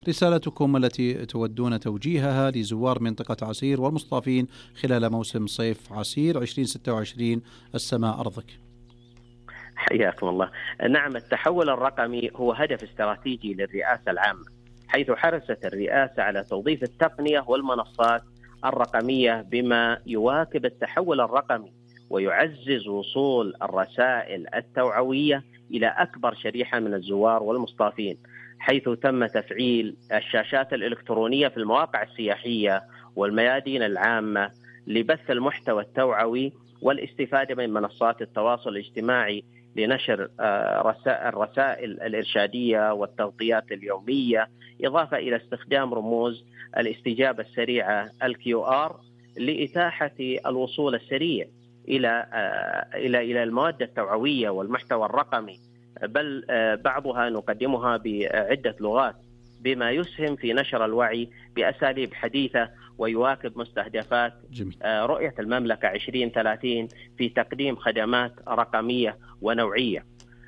رسالتكم التي تودون توجيهها لزوار منطقة عسير والمصطافين خلال موسم صيف عسير 2026. السماء أرضك. حياكم الله. نعم، التحول الرقمي هو هدف استراتيجي للرئاسة العامة، حيث حرصت الرئاسة على توظيف التقنية والمنصات الرقمية بما يواكب التحول الرقمي ويعزز وصول الرسائل التوعوية إلى أكبر شريحة من الزوار والمصطافين، حيث تم تفعيل الشاشات الإلكترونية في المواقع السياحية والميادين العامة لبث المحتوى التوعوي والاستفادة من منصات التواصل الاجتماعي لنشر الرسائل الإرشادية والتغطيات اليومية، إضافة إلى استخدام رموز الاستجابة السريعة الQR لإتاحة الوصول السريع إلى المواد التوعوية والمحتوى الرقمي، بل بعضها نقدمها بعدة لغات، بما يسهم في نشر الوعي بأساليب حديثة ويواكب مستهدفات رؤية المملكة 2030 في تقديم خدمات رقمية ونوعية.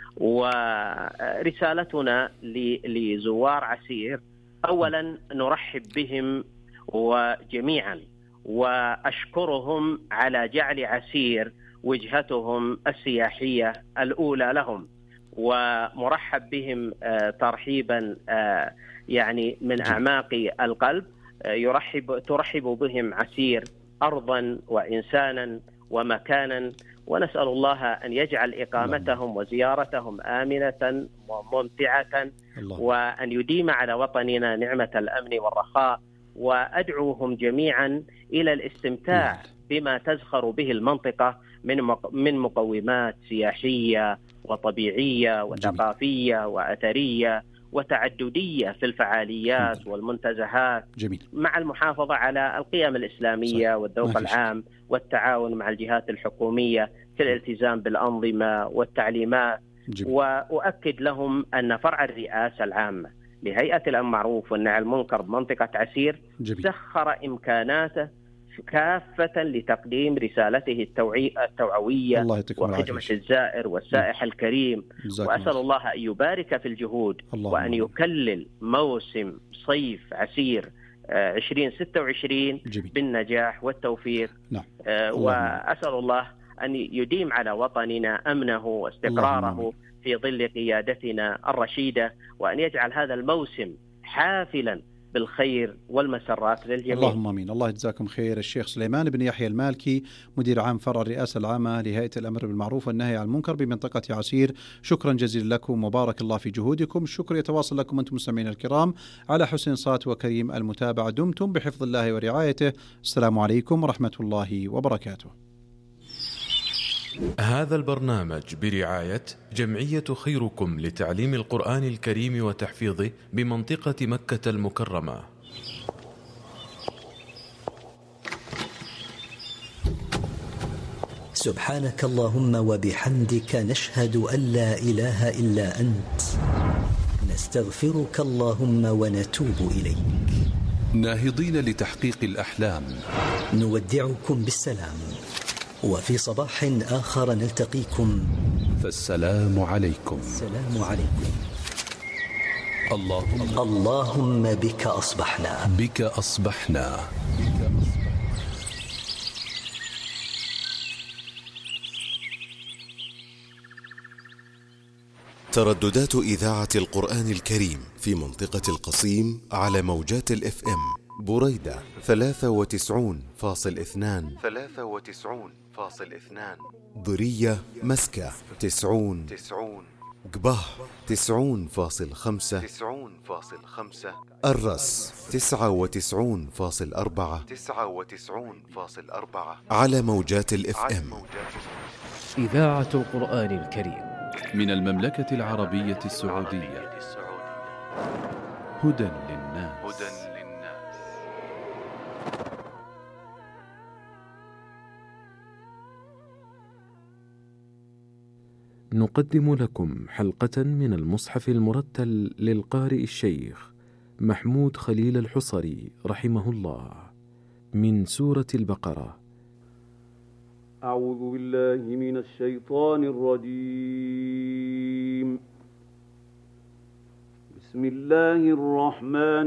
ورسالتنا لزوار عسير: أولا نرحب بهم وجميعا، وأشكرهم على جعل عسير وجهتهم السياحية الأولى لهم، ومرحب بهم ترحيبا يعني من أعماق القلب. ترحب بهم عسير أرضا وإنسانا ومكانا، ونسأل الله أن يجعل إقامتهم وزيارتهم آمنة وممتعة، وأن يديم على وطننا نعمة الأمن والرخاء. وأدعوهم جميعا إلى الاستمتاع بما تزخر به المنطقة من مقومات سياحية وطبيعية وثقافية وأثرية وتعددية في الفعاليات والمنتزهات، مع المحافظة على القيم الإسلامية والذوق العام والتعاون مع الجهات الحكومية في الالتزام بالأنظمة والتعليمات. وأؤكد لهم أن فرع الرئاسة العامة لهيئة الأمر بالمعروف والنهي عن المنكر بمنطقة عسير سخر إمكاناته كافة لتقديم رسالته التوعوية وخدمة الزائر والسائح الكريم. وأسأل الله أن يبارك في الجهود وأن يكلل موسم صيف عسير 2026 بالنجاح والتوفيق. وأسأل الله أن يديم على وطننا أمنه واستقراره في ظل قيادتنا الرشيدة، وأن يجعل هذا الموسم حافلا بالخير والمسرات للجميع. اللهم امين. الله يجزاكم خير. الشيخ سليمان بن يحيى المالكي، مدير عام فرع الرئاسة العامة لهيئة الأمر بالمعروف والنهي عن المنكر بمنطقة عسير، شكرا جزيلا لكم وبارك الله في جهودكم. الشكر يتواصل لكم أنتم مستمعين الكرام على حسن صوت وكريم المتابعة. دمتم بحفظ الله ورعايته. السلام عليكم ورحمة الله وبركاته. هذا البرنامج برعاية جمعية خيركم لتعليم القرآن الكريم وتحفيظه بمنطقة مكة المكرمة. سبحانك اللهم وبحمدك، نشهد أن لا إله إلا أنت، نستغفرك اللهم ونتوب إليك. ناهضين لتحقيق الأحلام، نودعكم بالسلام، وفي صباح آخر نلتقيكم، فالسلام عليكم. السلام عليكم. اللهم بك أصبحنا، بك أصبحنا. ترددات إذاعة القرآن الكريم في منطقة القصيم على موجات الFM: بريدة 93.2، ضرية مسكة 90، قبه 90.5، الرس 99.4 على موجات الFM. إذاعة القرآن الكريم من المملكة العربية السعودية، هدى للناس. نقدم لكم حلقة من المصحف المرتل للقارئ الشيخ محمود خليل الحصري رحمه الله، من سورة البقرة. أعوذ بالله من الشيطان الرجيم. بسم الله الرحمن